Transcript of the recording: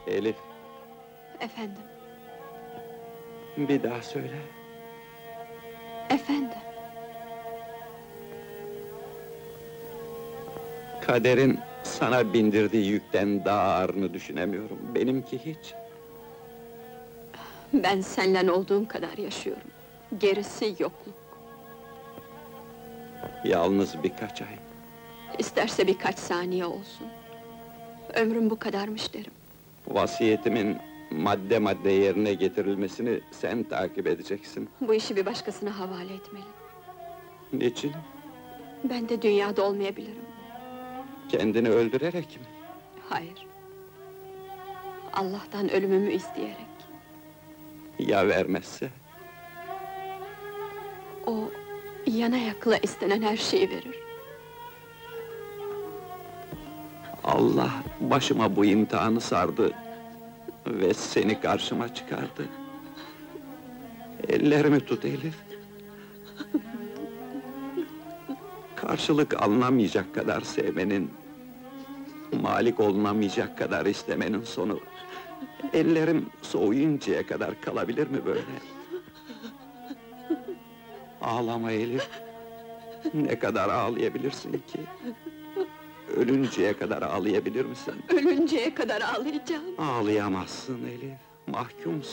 Elif, Efendim, bir daha söyle. efendim. Kaderin sana bindirdiği yükten daha ağırını düşünemiyorum. Benimki hiç. Ben seninle olduğum kadar yaşıyorum. Gerisi yokluk. Yalnız birkaç ay. İsterse birkaç saniye olsun. Ömrüm bu kadarmış derim. Vasiyetimin madde madde yerine getirilmesini sen takip edeceksin. Bu işi bir başkasına havale etmeli. Niçin? Ben de dünyada olmayabilirim. Kendini öldürerek mi? Hayır. Allah'tan ölümümü isteyerek. Ya vermezse? O, yana yakla istenen her şeyi verir. Allah başıma bu imtihanı sardı ve seni karşıma çıkardı. Ellerimi tut Elif. Karşılık alınamayacak kadar sevmenin, malik olunamayacak kadar istemenin sonu, ellerim soğuyuncaya kadar kalabilir mi böyle? Ağlama Elif. Ne kadar ağlayabilirsin ki? Ölünceye kadar ağlayabilir misin? Ölünceye kadar ağlayacağım. Ağlayamazsın Elif, mahkumsun.